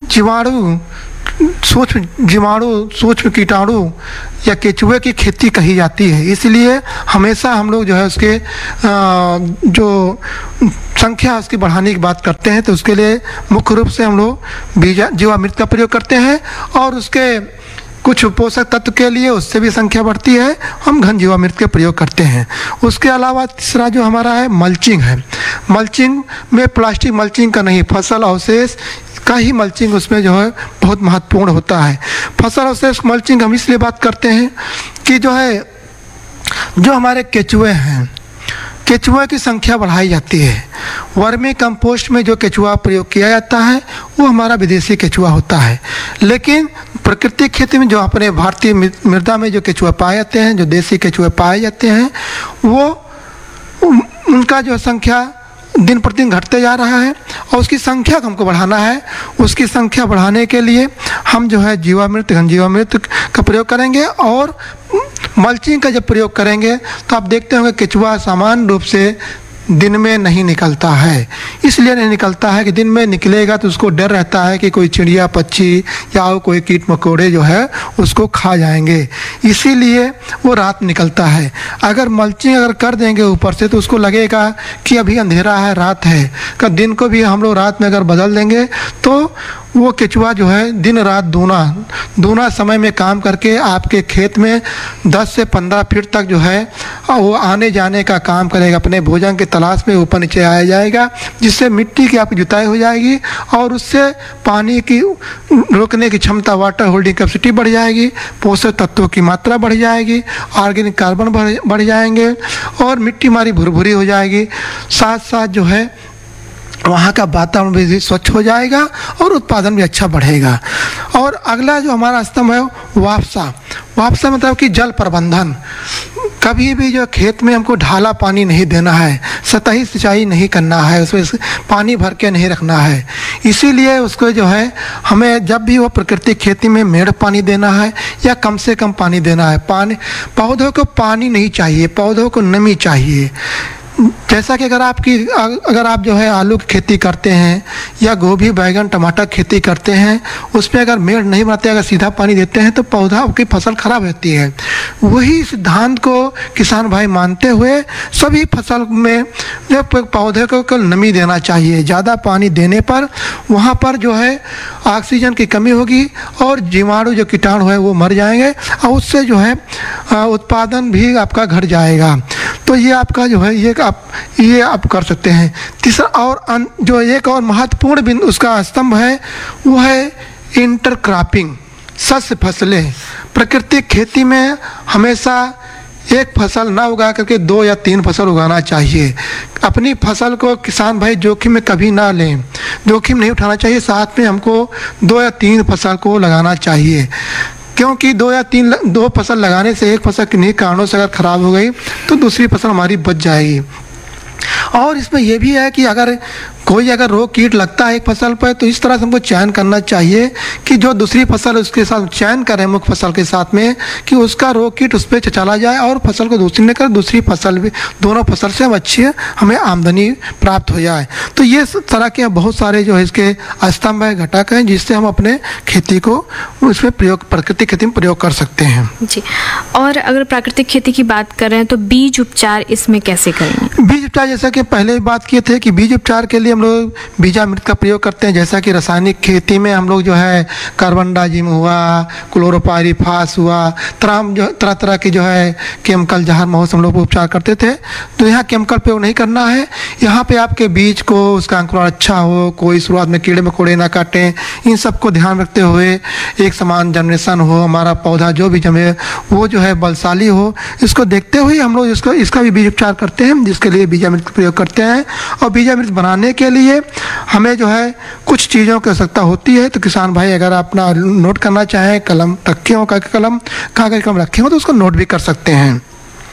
जीवाणु सूक्ष्म कीटाणु या केचुए की खेती कही जाती है। इसलिए हमेशा हम लोग जो है उसके जो संख्या उसकी बढ़ाने की बात करते हैं, तो उसके लिए मुख्य रूप से हम लोग जीवामृत का प्रयोग करते हैं, और उसके कुछ पोषक तत्व के लिए उससे भी संख्या बढ़ती है, हम घन जीवामृत के प्रयोग करते हैं। उसके अलावा तीसरा जो हमारा है मल्चिंग है। मल्चिंग में प्लास्टिक मल्चिंग का नहीं, फसल अवशेष का ही मल्चिंग उसमें जो है बहुत महत्वपूर्ण होता है। फसल अवशेष मल्चिंग हम इसलिए बात करते हैं कि जो है जो हमारे केचुए हैं, केचुआ की संख्या बढ़ाई जाती है। वर्मी कंपोस्ट में जो केचुआ प्रयोग किया जाता है वो हमारा विदेशी केचुआ होता है, लेकिन प्राकृतिक खेती में जो अपने भारतीय मृदा में जो केचुआ पाए जाते हैं, जो देसी केचुआ पाए जाते हैं, वो उनका जो संख्या दिन प्रतिदिन घटते जा रहा है, और उसकी संख्या को हमको बढ़ाना है। उसकी संख्या बढ़ाने के लिए हम जो है जीवामृत, घन जीवामृत का प्रयोग करेंगे, और मल्चिंग का जब प्रयोग करेंगे तो आप देखते होंगे केचुआ सामान्य रूप से दिन में नहीं निकलता है। इसलिए नहीं निकलता है कि दिन में निकलेगा तो उसको डर रहता है कि कोई चिड़िया पक्षी या कोई कीट मकोड़े जो है उसको खा जाएंगे, इसीलिए वो रात निकलता है। अगर मल्चिंग अगर कर देंगे ऊपर से तो उसको लगेगा कि अभी अंधेरा है, रात है। का दिन को भी हम लोग रात में अगर बदल देंगे तो वो केचुआ जो है दिन रात दूना समय में काम करके आपके खेत में 10 से 15 फीट तक जो है वो आने जाने का काम करेगा। अपने भोजन के तलाश में ऊपर नीचे आया जाएगा, जिससे मिट्टी की आपकी जुताई हो जाएगी, और उससे पानी की रोकने की क्षमता, वाटर होल्डिंग कैपेसिटी बढ़ जाएगी, पोषक तत्वों की मात्रा बढ़ जाएगी, ऑर्गेनिक कार्बन बढ़ जाएंगे, और मिट्टी हमारी भुरभुरी हो जाएगी। साथ साथ जो है वहाँ का वातावरण भी स्वच्छ हो जाएगा और उत्पादन भी अच्छा बढ़ेगा। और अगला जो हमारा स्तंभ है वापसा मतलब कि जल प्रबंधन। कभी भी जो खेत में हमको ढाला पानी नहीं देना है, सतही सिंचाई नहीं करना है, उसमें पानी भर के नहीं रखना है। इसीलिए उसको जो है हमें जब भी वो प्राकृतिक खेती में मेड़ पानी देना है या कम से कम पानी देना है। पौधों को पानी नहीं चाहिए, पौधों को नमी चाहिए। जैसा कि अगर आप जो है आलू की खेती करते हैं या गोभी, बैगन, टमाटर खेती करते हैं, उसमें अगर मेड़ नहीं बनाते, अगर सीधा पानी देते हैं तो पौधा की फसल खराब रहती है। वही सिद्धांत को किसान भाई मानते हुए सभी फसल में जो पौधे को नमी देना चाहिए। ज़्यादा पानी देने पर वहाँ पर जो है ऑक्सीजन की कमी होगी और जीवाणु जो कीटाणु है वो मर जाएंगे, और उससे जो है उत्पादन भी आपका घट जाएगा। तो ये आपका जो है ये आप कर सकते हैं। तीसरा और जो एक और महत्वपूर्ण बिंदु उसका स्तंभ है वो है इंटरक्रॉपिंग, शस्य फसलें। प्राकृतिक खेती में हमेशा एक फसल ना उगा करके 2 या 3 फसल उगाना चाहिए। अपनी फसल को किसान भाई जोखिम में कभी ना लें, जोखिम नहीं उठाना चाहिए। साथ में हमको 2 या 3 फसल को लगाना चाहिए, क्योंकि 2 या 3 फसल लगाने से एक फसल किन्हीं कारणों से अगर खराब हो गई तो दूसरी फसल हमारी बच जाएगी। और इसमें यह भी है कि अगर रोग कीट लगता है एक फसल पर, तो इस तरह से हमको चयन करना चाहिए कि जो दूसरी फसल उसके साथ चयन करें मुख्य फसल के साथ में, कि उसका रोग कीट उस पर चला जाए और फसल को दूसरी न कर, दूसरी फसल भी, दोनों फसल से अच्छी हमें आमदनी प्राप्त हो जाए। तो ये तरह के बहुत सारे जो है इसके स्तंभ है, घटक हैं, जिससे हम अपने खेती को उसमें प्राकृतिक खेती में प्रयोग कर सकते हैं जी। और अगर प्राकृतिक खेती की बात करें तो बीज उपचार इसमें कैसे करेंगे? बीज उपचार जैसा कि पहले भी बात किए थे कि बीज उपचार के लिए हम लोग बीजामृत का प्रयोग करते हैं। जैसा कि रासायनिक खेती में हम लोग जो है कार्बनडाजिम हुआ, क्लोरोपाइरीफास हुआ, तरह तरह के जो है केमिकल जहर मौसम हम लोग उपचार करते थे। तो यहाँ केमिकल प्रयोग नहीं करना है। यहाँ पे आपके बीज को उसका अंकुरण अच्छा हो, कोई शुरुआत में कीड़े मकोड़े ना काटें, इन सबको ध्यान रखते हुए एक समान जनरेशन हो, हमारा पौधा जो भी जमे वो जो है बलशाली हो, इसको देखते हुए हम लोग इसका भी बीज उपचार करते हैं, जिसके लिए बीजामृत का प्रयोग करते हैं। और बीजामृत बनाने के लिए हमें जो है कुछ चीज़ों की आवश्यकता होती है। तो किसान भाई अगर अपना नोट करना चाहें, कलम रखे हो, कागज कलम रखे हो तो उसको नोट भी कर सकते हैं।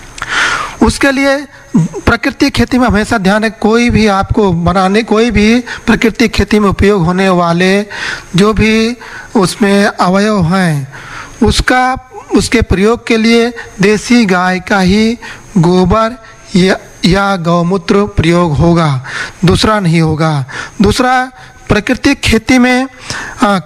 उसके लिए प्राकृतिक खेती में हमेशा ध्यान है, कोई भी प्राकृतिक खेती में उपयोग होने वाले जो भी उसमें अवयव हैं उसके प्रयोग के लिए देसी गाय का ही गोबर या गौमूत्र प्रयोग होगा, दूसरा नहीं होगा। दूसरा, प्राकृतिक खेती में